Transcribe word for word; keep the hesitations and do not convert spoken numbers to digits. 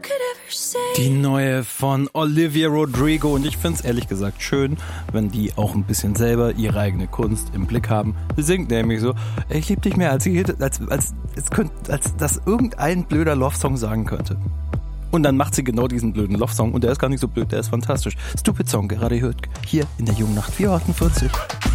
Die neue von Olivia Rodrigo und ich finde es ehrlich gesagt schön, wenn die auch ein bisschen selber ihre eigene Kunst im Blick haben. Sie singt nämlich so, ich liebe dich mehr als, als, als, als, als, als das irgendein blöder Love-Song sagen könnte. Und dann macht sie genau diesen blöden Love-Song und der ist gar nicht so blöd, der ist fantastisch. Stupid Song, gerade hört hier in der Jungen Nacht vier Uhr achtundvierzig.